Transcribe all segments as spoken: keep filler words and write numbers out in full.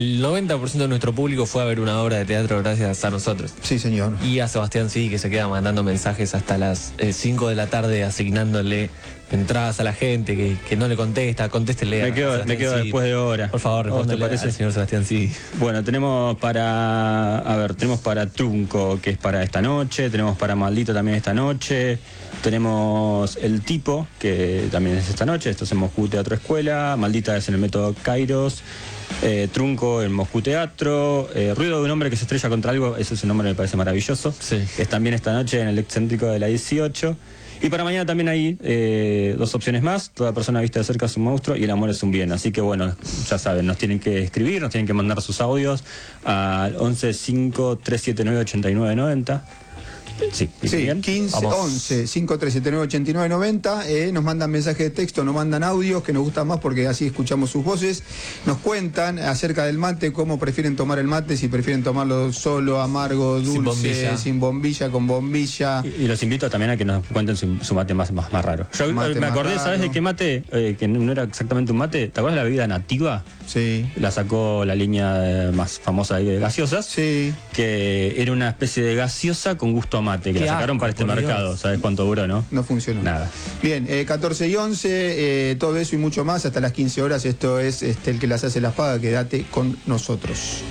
El noventa por ciento de nuestro público fue a ver una obra de teatro gracias a nosotros. Sí, señor. Y a Sebastián sí, que se queda mandando mensajes hasta las eh, cinco de la tarde asignándole entradas a la gente que, que no le contesta, contéstele. Me quedo, me quedo sí. después de hora. Por favor, respóndele al señor Sebastián sí. Bueno, tenemos para, a ver, tenemos para Trunco, que es para esta noche, tenemos para Maldito también esta noche, tenemos El Tipo, que también es esta noche, esto es en Moscú Teatro Escuela, Maldita es en el Método Kairos, eh, Trunco en Moscú Teatro, eh, Ruido de un hombre que se estrella contra algo, ese es un nombre que me parece maravilloso, sí. Que es también esta noche en el Excéntrico de la dieciocho. Y para mañana también hay eh, dos opciones más. Toda persona vista de cerca es un monstruo y el amor es un bien. Así que bueno, ya saben, nos tienen que escribir, nos tienen que mandar sus audios al once cinco tres siete nueve ochenta y nueve noventa. Sí, sí bien. quince, once, cinco tres siete nueve ochenta y nueve noventa. Eh, nos mandan mensajes de texto, nos mandan audios que nos gustan más porque así escuchamos sus voces. Nos cuentan acerca del mate, cómo prefieren tomar el mate, si prefieren tomarlo solo, amargo, dulce, sin bombilla, sin bombilla con bombilla. Y, y los invito también a que nos cuenten su, su mate más, más, más raro. Yo mate me acordé, raro. ¿Sabes de qué mate? Eh, que no era exactamente un mate. ¿Te acuerdas de la bebida Nativa? Sí. La sacó la línea eh, más famosa de gaseosas. Sí. Que era una especie de gaseosa con gusto a mate, que la sacaron para este mercado. Dios. ¿Sabes cuánto duró, no? No funcionó. Nada. Bien, eh, catorce y once, eh, todo eso y mucho más hasta las quince horas. Esto es este, El que las hace las paga. Quédate con nosotros.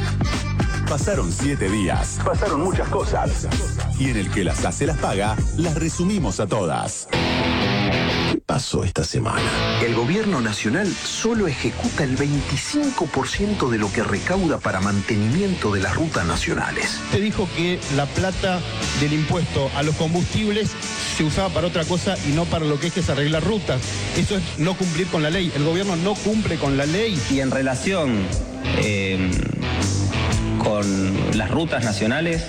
Pasaron siete días. Pasaron muchas cosas. Y en El que las hace las paga, las resumimos a todas. ¿Qué pasó esta semana? El gobierno nacional solo ejecuta el veinticinco por ciento de lo que recauda para mantenimiento de las rutas nacionales. Usted dijo que la plata del impuesto a los combustibles se usaba para otra cosa y no para lo que es que es arreglar rutas. Eso es no cumplir con la ley. El gobierno no cumple con la ley. Y en relación eh, con las rutas nacionales,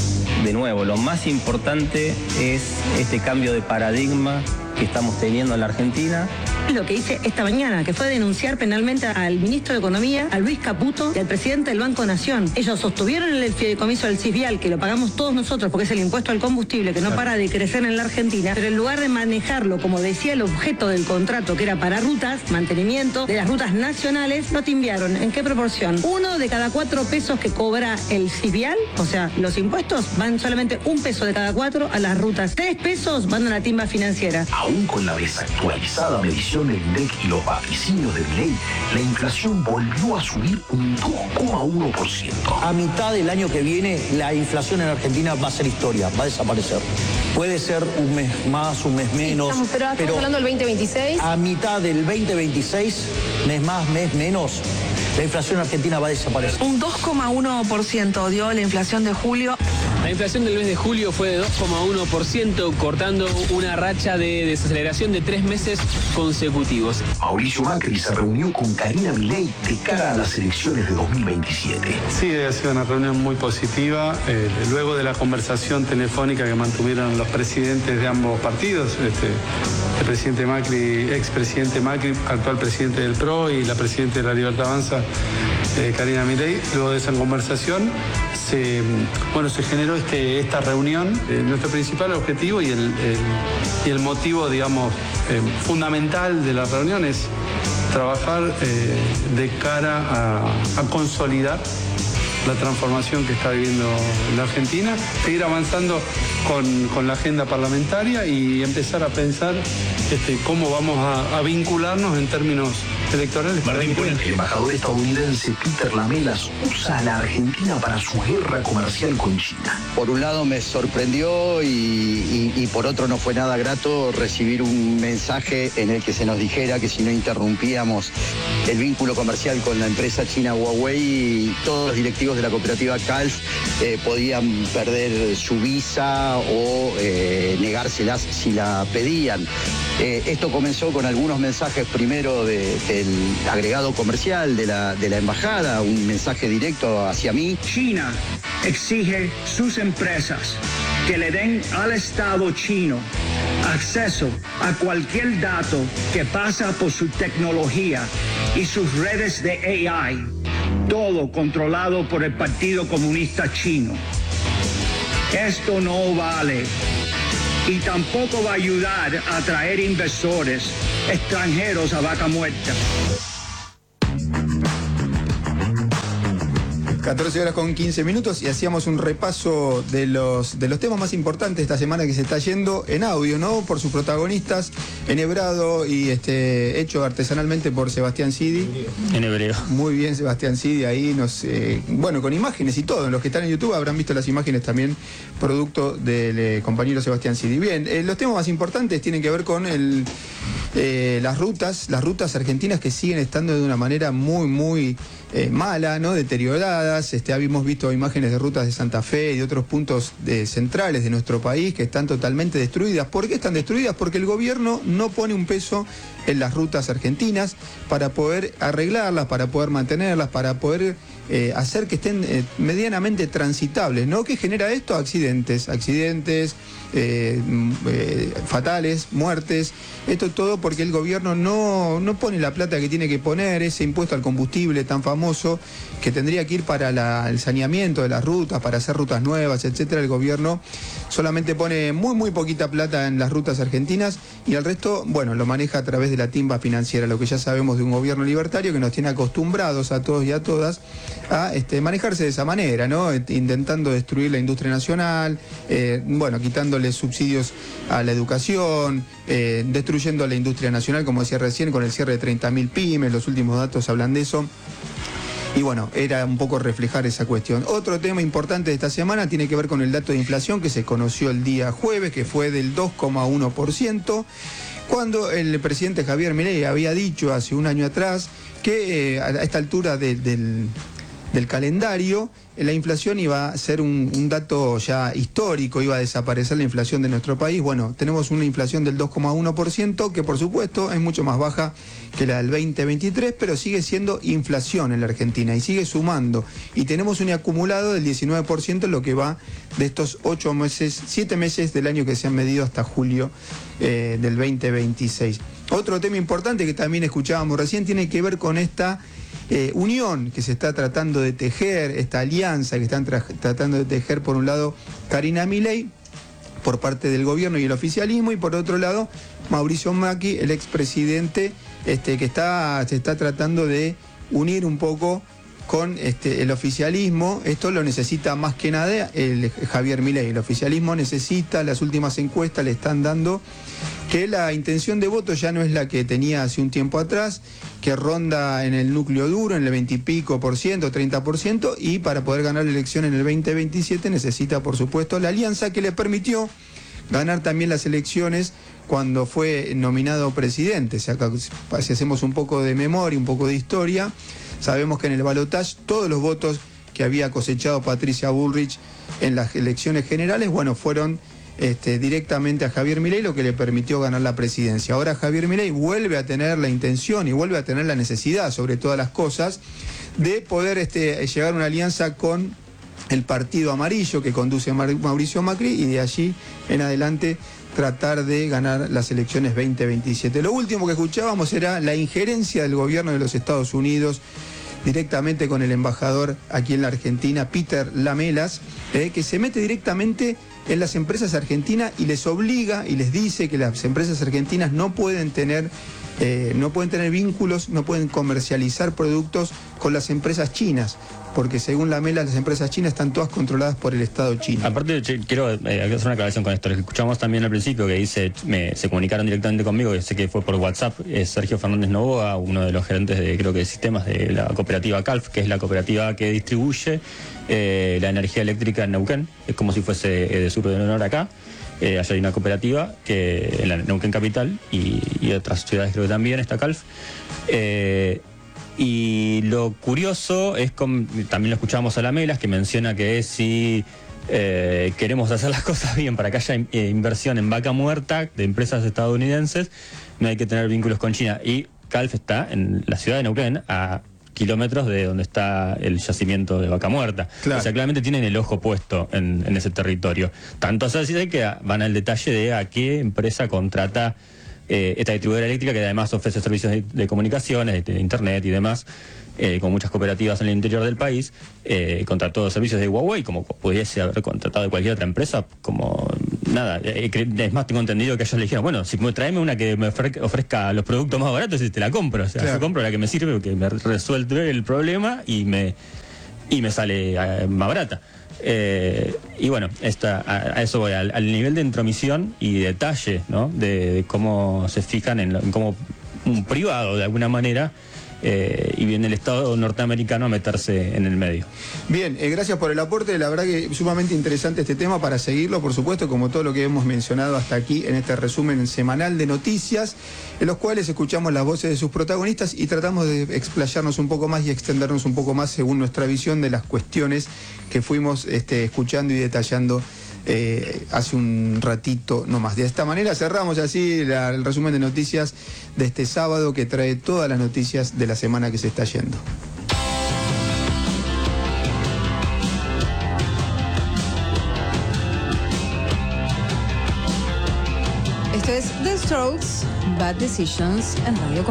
de nuevo, lo más importante es este cambio de paradigma que estamos teniendo en la Argentina. Lo que hice esta mañana, que fue denunciar penalmente al ministro de Economía, a Luis Caputo, y al presidente del Banco Nación. Ellos sostuvieron el fideicomiso del CISVIAL, que lo pagamos todos nosotros, porque es el impuesto al combustible, que no para de crecer en la Argentina, pero en lugar de manejarlo, como decía el objeto del contrato, que era para rutas, mantenimiento de las rutas nacionales, lo timbiaron. ¿En qué proporción? Uno de cada cuatro pesos que cobra el CISVIAL, o sea, los impuestos, van solamente un peso de cada cuatro a las rutas. Tres pesos van a la timba financiera. Aún con la desactualizada medición del I N D E C y los vaticinios de Milei, la inflación volvió a subir un dos coma uno por ciento. A mitad del año que viene, la inflación en Argentina va a ser historia, va a desaparecer. Puede ser un mes más, un mes menos. Sí, estamos, pero estamos pero hablando del veinte veintiséis. A mitad del veinte veintiséis, mes más, mes menos, la inflación argentina va a desaparecer. Un dos coma uno por ciento dio la inflación de julio. La inflación del mes de julio fue de dos coma uno por ciento, cortando una racha de desaceleración de tres meses consecutivos. Mauricio Macri se reunió con Karina Milei de cara a las elecciones de dos mil veintisiete. Sí, ha sido una reunión muy positiva. Eh, luego de la conversación telefónica que mantuvieron los presidentes de ambos partidos, este, el presidente Macri, expresidente Macri, actual presidente del P R O y la presidenta de la Libertad Avanza, eh, Karina Milei, luego de esa conversación se, bueno, se generó este, esta reunión. Eh, nuestro principal objetivo y el, el, y el motivo, digamos, eh, fundamental de la reunión es trabajar eh, de cara a, a consolidar la transformación que está viviendo la Argentina, seguir avanzando con, con la agenda parlamentaria y empezar a pensar este, cómo vamos a, a vincularnos en términos electorales. Martín Puente, el embajador estadounidense Peter Lamelas usa a la Argentina para su guerra comercial con China. Por un lado me sorprendió y, y, y por otro no fue nada grato recibir un mensaje en el que se nos dijera que si no interrumpíamos el vínculo comercial con la empresa china Huawei, todos los directivos de la cooperativa Calf eh, podían perder su visa o eh, negárselas si la pedían. Eh, esto comenzó con algunos mensajes primero de, del agregado comercial de la, de la embajada, un mensaje directo hacia mí. China exige sus empresas que le den al Estado chino acceso a cualquier dato que pasa por su tecnología y sus redes de A I, todo controlado por el Partido Comunista Chino. Esto no vale y tampoco va a ayudar a atraer inversores extranjeros a Vaca Muerta. catorce horas con quince minutos y hacíamos un repaso de los, de los temas más importantes esta semana que se está yendo en audio, ¿no? Por sus protagonistas, enhebrado y este, hecho artesanalmente por Sebastián Sidi. En hebreo. Muy bien, Sebastián Sidi, ahí nos... Eh, bueno, con imágenes y todo. Los que están en YouTube habrán visto las imágenes también, producto del eh, compañero Sebastián Sidi. Bien, eh, los temas más importantes tienen que ver con el, eh, las rutas, las rutas argentinas que siguen estando de una manera muy, muy... Eh, mala, ¿no? Deterioradas. Este, habíamos visto imágenes de rutas de Santa Fe y de otros puntos de, centrales de nuestro país que están totalmente destruidas. ¿Por qué están destruidas? Porque el gobierno no pone un peso en las rutas argentinas para poder arreglarlas, para poder mantenerlas, para poder eh, hacer que estén eh, medianamente transitables, ¿no? ¿Qué genera esto? Accidentes, accidentes eh, eh, fatales, muertes. Esto todo porque el gobierno no, no pone la plata que tiene que poner, ese impuesto al combustible tan famoso que tendría que ir para la, el saneamiento de las rutas, para hacer rutas nuevas, etcétera. El gobierno solamente pone muy, muy poquita plata en las rutas argentinas y el resto, bueno, lo maneja a través de la timba financiera, lo que ya sabemos de un gobierno libertario que nos tiene acostumbrados a todos y a todas a este, manejarse de esa manera, ¿no? Intentando destruir la industria nacional, eh, bueno, quitándole subsidios a la educación, eh, destruyendo la industria nacional, como decía recién, con el cierre de treinta mil pymes, los últimos datos hablan de eso. Y bueno, era un poco reflejar esa cuestión. Otro tema importante de esta semana tiene que ver con el dato de inflación que se conoció el día jueves, que fue del dos coma uno por ciento, cuando el presidente Javier Milei había dicho hace un año atrás que eh, a esta altura de, del, del calendario la inflación iba a ser un, un dato ya histórico, iba a desaparecer la inflación de nuestro país. Bueno, tenemos una inflación del dos coma uno por ciento, que por supuesto es mucho más baja que la del veinte veintitrés, pero sigue siendo inflación en la Argentina y sigue sumando. Y tenemos un acumulado del diecinueve por ciento en lo que va de estos ocho meses, siete meses del año que se han medido hasta julio eh, del veinte veintiséis. Otro tema importante que también escuchábamos recién tiene que ver con esta Eh, unión que se está tratando de tejer, esta alianza que están tra tratando de tejer, por un lado Karina Milei por parte del gobierno y el oficialismo, y por otro lado Mauricio Macri, el expresidente, este, que está, se está tratando de unir un poco con este, el oficialismo. Esto lo necesita más que nada el Javier Milei. El oficialismo necesita, las últimas encuestas le están dando que la intención de voto ya no es la que tenía hace un tiempo atrás, que ronda en el núcleo duro, en el veinte y pico por ciento, treinta por ciento, y para poder ganar la elección en el veinte veintisiete necesita, por supuesto, la alianza que le permitió ganar también las elecciones cuando fue nominado presidente. O sea, si hacemos un poco de memoria, un poco de historia, sabemos que en el balotaje todos los votos que había cosechado Patricia Bullrich en las elecciones generales, bueno, fueron Este, directamente a Javier Milei, lo que le permitió ganar la presidencia. Ahora Javier Milei vuelve a tener la intención y vuelve a tener la necesidad, sobre todas las cosas, de poder este, llegar a una alianza con el Partido Amarillo que conduce Mauricio Macri y de allí en adelante tratar de ganar las elecciones veinte veintisiete. Lo último que escuchábamos era la injerencia del gobierno de los Estados Unidos directamente con el embajador aquí en la Argentina, Peter Lamelas, eh, que se mete directamente en las empresas argentinas y les obliga y les dice que las empresas argentinas no pueden tener eh, no pueden tener vínculos, no pueden comercializar productos con las empresas chinas, porque según Lamela las empresas chinas están todas controladas por el Estado chino. Aparte, quiero eh, hacer una aclaración con esto. Lo que escuchamos también al principio, que dice, me, se comunicaron directamente conmigo, que sé que fue por WhatsApp, es Sergio Fernández Novoa, uno de los gerentes de, creo que de sistemas de la cooperativa Calf, que es la cooperativa que distribuye eh, la energía eléctrica en Neuquén. Es como si fuese eh, de Sur de Honor acá. Eh, allá hay una cooperativa que en la Neuquén Capital y, y otras ciudades creo que también está Calf. Eh, Y lo curioso es, con, también lo escuchábamos a Lamelas, que menciona que si eh, queremos hacer las cosas bien para que haya in, eh, inversión en vaca muerta de empresas estadounidenses, no hay que tener vínculos con China. Y Calf está en la ciudad de Neuquén, a kilómetros de donde está el yacimiento de vaca muerta. Claro. O sea, claramente tienen el ojo puesto en, en ese territorio. Tanto así que van al detalle de a qué empresa contrata Eh, esta distribuidora eléctrica, que además ofrece servicios de, de comunicaciones, de, de internet y demás, eh, con muchas cooperativas en el interior del país, eh, contrató servicios de Huawei, como pudiese haber contratado de cualquier otra empresa, como nada. Eh, es más, tengo entendido que ellos le dijeron, bueno, si traeme una que me ofrezca los productos más baratos y te la compro. O sea, claro, yo compro la que me sirve, que me resuelve el problema y me... y me sale eh, más barata. Eh, y bueno, esta, a, a eso voy, al, al nivel de intromisión y detalle, ¿no? de, de cómo se fijan en, lo, en cómo un privado de alguna manera eh, y viene el Estado norteamericano a meterse en el medio. Bien, eh, gracias por el aporte, la verdad que sumamente interesante este tema para seguirlo, por supuesto, como todo lo que hemos mencionado hasta aquí en este resumen semanal de noticias, en los cuales escuchamos las voces de sus protagonistas y tratamos de explayarnos un poco más y extendernos un poco más según nuestra visión de las cuestiones que fuimos este, escuchando y detallando Eh, hace un ratito nomás. De esta manera cerramos así la, el resumen de noticias de este sábado, que trae todas las noticias de la semana que se está yendo. Esto es The Strokes, Bad Decisions en Radio